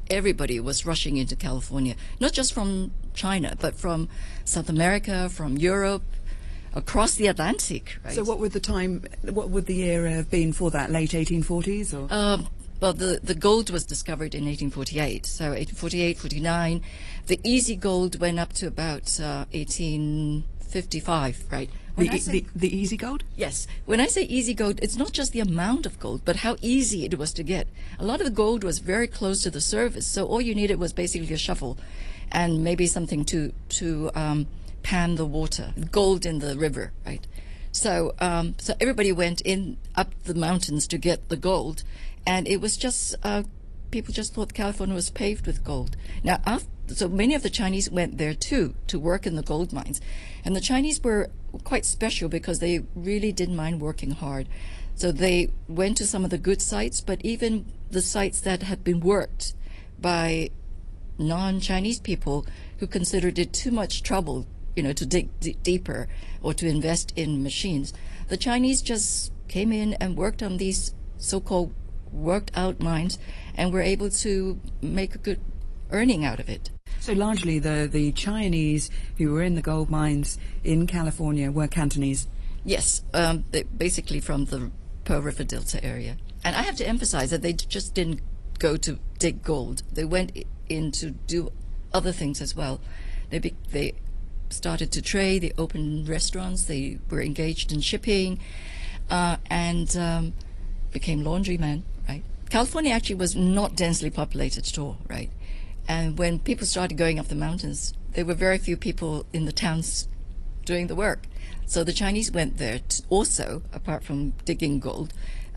everybody was rushing into California, not just from China, but from South America, from Europe, across the Atlantic. Right? So what would the era have been for that, late 1840s? Or? Well, the gold was discovered in 1848, so 1848, 49. The easy gold went up to about 1855, right? The easy gold? Yes. When I say easy gold, it's not just the amount of gold, but how easy it was to get. A lot of the gold was very close to the surface, so all you needed was basically a shovel and maybe something to pan the water, gold in the river, right? So everybody went up the mountains to get the gold, and it was just people just thought California was paved with gold. Now, so many of the Chinese went there too to work in the gold mines, and the Chinese were quite special because they really didn't mind working hard. So they went to some of the good sites, but even the sites that had been worked by non-Chinese people who considered it too much trouble, to dig deeper or to invest in machines, the Chinese just came in and worked on these so-called worked out mines and were able to make a good earning out of it. So largely the Chinese who were in the gold mines in California were Cantonese? Yes, basically from the Pearl River Delta area. And I have to emphasize that they just didn't go to dig gold. They went in to do other things as well. They started to trade, they opened restaurants, they were engaged in shipping, and became laundrymen, right? California actually was not densely populated at all, right? And when people started going up the mountains, there were very few people in the towns doing the work. So the Chinese went there to also, apart from digging gold,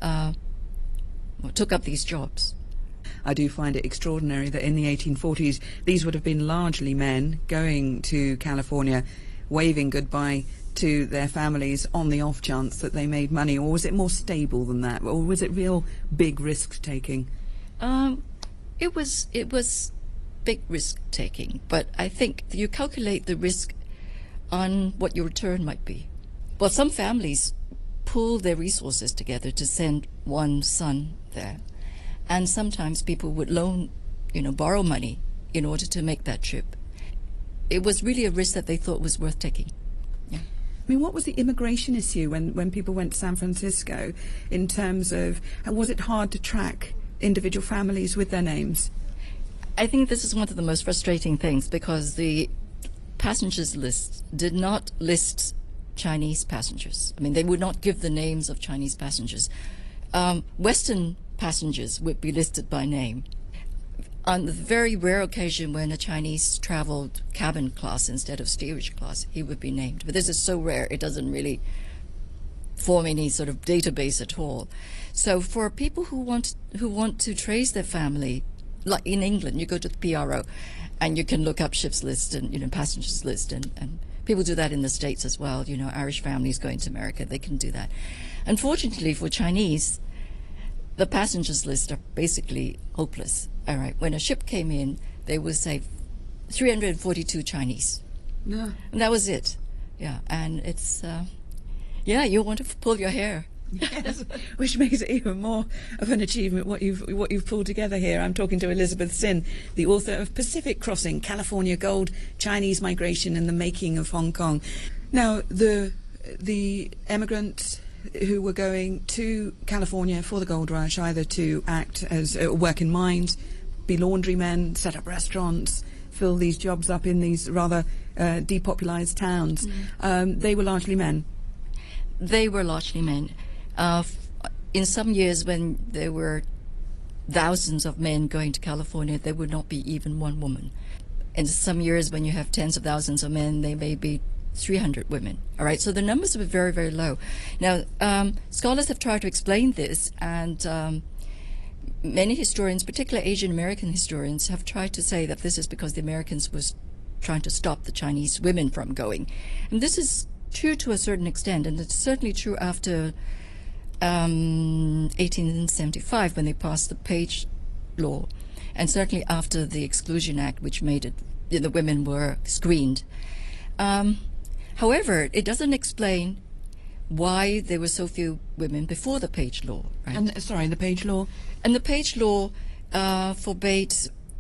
took up these jobs. I do find it extraordinary that in the 1840s, these would have been largely men going to California, waving goodbye to their families on the off chance that they made money. Or was it more stable than that? Or was it real big risk-taking? It was big risk-taking, but I think you calculate the risk on what your return might be. Well, some families pool their resources together to send one son there. And sometimes people would borrow money in order to make that trip. It was really a risk that they thought was worth taking. Yeah. I mean, what was the immigration issue when people went to San Francisco in terms of, was it hard to track individual families with their names? I think this is one of the most frustrating things because the passengers list did not list Chinese passengers. I mean, they would not give the names of Chinese passengers. Western passengers would be listed by name. On the very rare occasion when a Chinese traveled cabin class instead of steerage class, he would be named. But this is so rare, it doesn't really form any sort of database at all. So for people who want to trace their family, like in England, you go to the PRO and you can look up ships list and passengers list, and people do that in the States as well. Irish families going to America, they can do that. Unfortunately for Chinese, the passengers list are basically hopeless. All right, when a ship came in, they would say 342 Chinese. Yeah. And that was it. Yeah, and it's, you want to pull your hair. Yes, which makes it even more of an achievement what you've pulled together here. I'm talking to Elizabeth Sin, the author of Pacific Crossing, California Gold, Chinese Migration and the Making of Hong Kong. Now, the emigrants who were going to California for the gold rush, either to act as work in mines, be laundrymen, set up restaurants, fill these jobs up in these rather depopulated towns. They were largely men. They were largely men. In some years when there were thousands of men going to California, there would not be even one woman. In some years when you have tens of thousands of men, there may be 300 women. All right, so the numbers were very, very low. Now, scholars have tried to explain this, and many historians, particularly Asian American historians, have tried to say that this is because the Americans was trying to stop the Chinese women from going. And this is true to a certain extent, and it's certainly true after 1875 when they passed the Page Law, and certainly after the Exclusion Act, which made it the women were screened. However, it doesn't explain why there were so few women before the Page Law. Right? And the Page Law? And the Page Law forbade